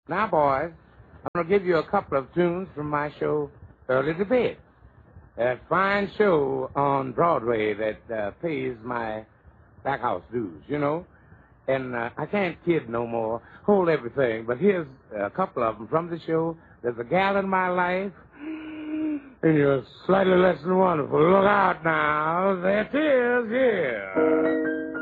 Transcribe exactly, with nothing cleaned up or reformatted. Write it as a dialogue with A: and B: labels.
A: Now, boys, I'm going to give you a couple of tunes from my show, Early to Bed. A fine show on Broadway that uh, pays my back house dues, you know. And uh, I can't kid no more, hold everything. But here's a couple of them from the show. There's a gal in my life, and you're slightly less than wonderful. Look out now. There it is, yeah.